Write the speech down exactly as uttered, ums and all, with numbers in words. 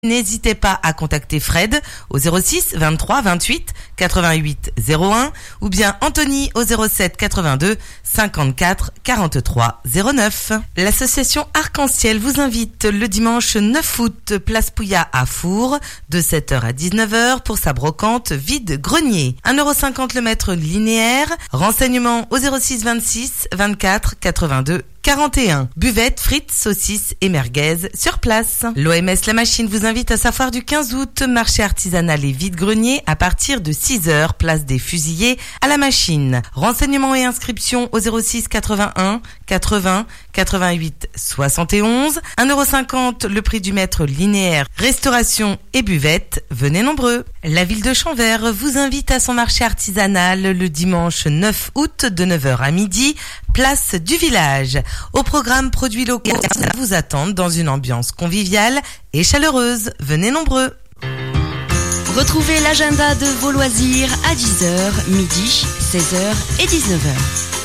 N'hésitez pas à contacter Fred au zéro six vingt-trois vingt-huit quatre-vingt-huit zéro un ou bien Anthony au zéro sept quatre-vingt-deux cinquante-quatre quarante-trois zéro neuf. L'association Arc-en-Ciel vous invite le dimanche neuf août, place Pouillat à Four, de sept heures à dix-neuf heures pour sa brocante vide-grenier. un euro cinquante le mètre linéaire. Renseignements au zéro six vingt-six vingt-quatre quatre-vingt-deux quarante et un. Buvette, frites, saucisses et merguez sur place. L'O M S La Machine vous invite à sa foire du quinze août, marché artisanal et vide-grenier à partir de six heures, place des Fusillés à La Machine. Renseignements et inscriptions au zéro six quatre-vingt-un quatre-vingts quatre-vingt-huit soixante et onze. un euro cinquante le prix du mètre linéaire. Restauration et buvette, venez nombreux. La ville de Champvert vous invite à son marché artisanal le dimanche neuf août de neuf heures à midi, place du village. Au programme produits locaux vous attendent dans une ambiance conviviale et chaleureuse. Venez nombreux. Retrouvez l'agenda de vos loisirs à dix heures, midi, seize heures et dix-neuf heures.